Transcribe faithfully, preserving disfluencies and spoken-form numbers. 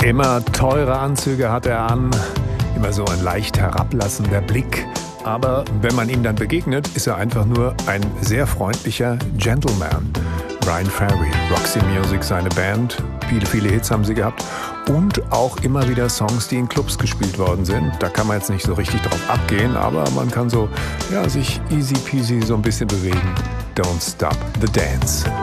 Immer teure Anzüge hat er an, immer so ein leicht herablassender Blick. Aber wenn man ihm dann begegnet, ist er einfach nur ein sehr freundlicher Gentleman. Bryan Ferry, Roxy Music, seine Band. Viele, viele Hits haben sie gehabt. Und auch immer wieder Songs, die in Clubs gespielt worden sind. Da kann man jetzt nicht so richtig drauf abgehen, aber man kann so, ja, sich easy peasy so ein bisschen bewegen. Don't Stop the Dance.